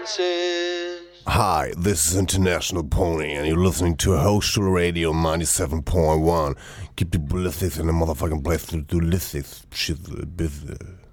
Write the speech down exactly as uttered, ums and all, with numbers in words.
senses. Hi, this is International Pony, and you're listening to Hostel Radio ninety-seven point one. Keep the ballistics in the motherfucking place to do ballistics shit business.